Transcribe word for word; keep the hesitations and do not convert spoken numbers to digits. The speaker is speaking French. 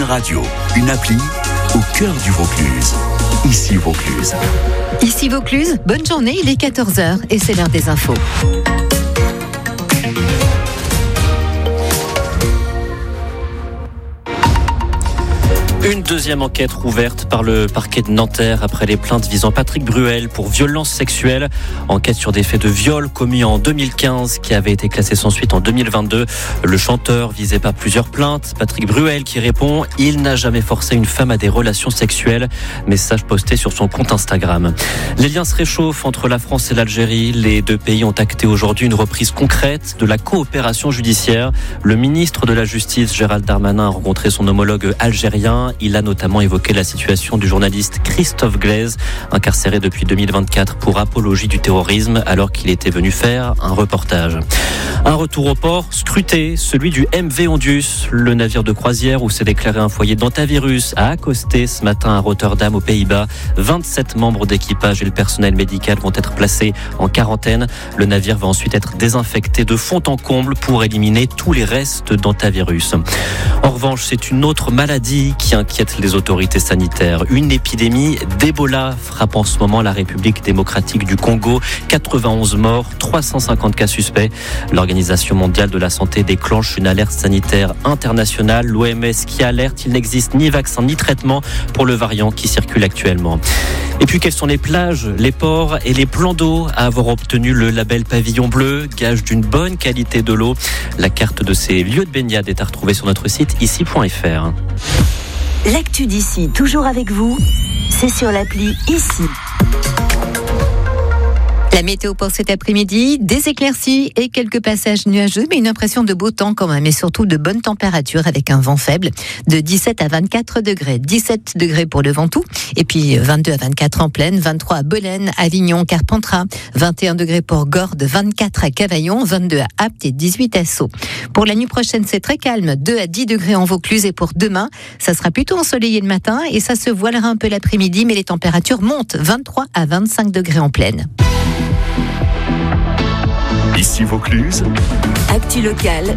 radio, une appli au cœur du Vaucluse. Ici Vaucluse. Ici Vaucluse, bonne journée, il est quatorze heures et c'est l'heure des infos. Une deuxième enquête rouverte par le parquet de Nanterre après les plaintes visant Patrick Bruel pour violence sexuelle. Enquête sur des faits de viol commis en deux mille quinze qui avaient été classés sans suite en deux mille vingt-deux. Le chanteur visé par plusieurs plaintes. Patrick Bruel qui répond « Il n'a jamais forcé une femme à des relations sexuelles ». Message posté sur son compte Instagram. Les liens se réchauffent entre la France et l'Algérie. Les deux pays ont acté aujourd'hui une reprise concrète de la coopération judiciaire. Le ministre de la Justice, Gérald Darmanin, a rencontré son homologue algérien. Il a notamment évoqué la situation du journaliste Christophe Glaise, incarcéré depuis deux mille vingt-quatre pour apologie du terrorisme alors qu'il était venu faire un reportage. Un retour au port scruté, celui du M V Ondius, le navire de croisière où s'est déclaré un foyer d'hantavirus, a accosté ce matin à Rotterdam aux Pays-Bas. vingt-sept membres d'équipage et le personnel médical vont être placés en quarantaine. Le navire va ensuite être désinfecté de fond en comble pour éliminer tous les restes d'hantavirus. En revanche, c'est une autre maladie qui inquiète les autorités sanitaires. Une épidémie d'Ebola frappe en ce moment la République démocratique du Congo. quatre-vingt-onze morts, trois cent cinquante cas suspects. L'Organisation mondiale de la santé déclenche une alerte sanitaire internationale. L'O M S qui alerte, il n'existe ni vaccin ni traitement pour le variant qui circule actuellement. Et puis, quelles sont les plages, les ports et les plans d'eau à avoir obtenu le label Pavillon Bleu, gage d'une bonne qualité de l'eau. La carte de ces lieux de baignade est à retrouver sur notre site ici point f r. L'actu d'ici, toujours avec vous, c'est sur l'appli Ici. La météo pour cet après-midi, des éclaircies et quelques passages nuageux, mais une impression de beau temps quand même, et surtout de bonnes températures avec un vent faible de dix-sept à vingt-quatre degrés. dix-sept degrés pour le Ventoux, et puis vingt-deux à vingt-quatre en Plaine, vingt-trois à Belen, Avignon, Carpentras, vingt et un degrés pour Gordes, vingt-quatre à Cavaillon, vingt-deux à Apt et dix-huit à Sceaux. Pour la nuit prochaine, c'est très calme, deux à dix degrés en Vaucluse, et pour demain, ça sera plutôt ensoleillé le matin et ça se voilera un peu l'après-midi, mais les températures montent, vingt-trois à vingt-cinq degrés en Plaine. Ici Vaucluse. Actu locale